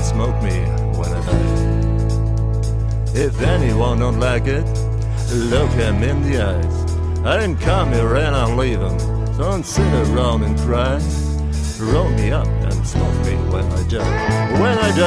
and smoke me when I die. If anyone don't like it, look him in the eyes. I didn't come here and I'll leave him, so don't sit around and cry. Roll me up and smoke me when I die. When I die.